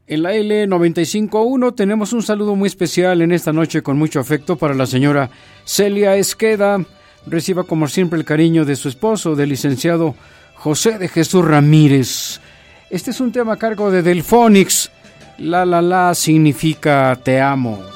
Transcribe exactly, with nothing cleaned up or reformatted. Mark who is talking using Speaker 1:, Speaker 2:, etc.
Speaker 1: En la L noventa y cinco punto uno tenemos un saludo muy especial en esta noche con mucho afecto para la señora Celia Esqueda. Reciba como siempre el cariño de su esposo, del licenciado José de Jesús Ramírez. Este es un tema a cargo de Delphonics. La la la significa te amo.